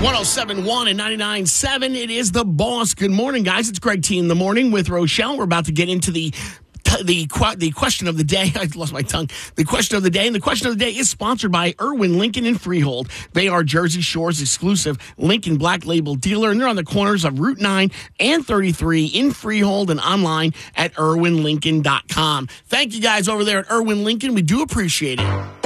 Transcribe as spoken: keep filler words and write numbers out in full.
one oh seven point one and ninety-nine point seven. It is The Boss. Good morning, guys. It's Greg T in the morning with Rochelle. We're about to get into the the the question of the day. I lost my tongue. The question of the day. And the question of the day is sponsored by Irwin Lincoln and Freehold. They are Jersey Shore's exclusive Lincoln Black Label dealer, and they're on the corners of Route nine and thirty-three in Freehold and online at irwin lincoln dot com. Thank you guys over there at Irwin Lincoln. We do appreciate it.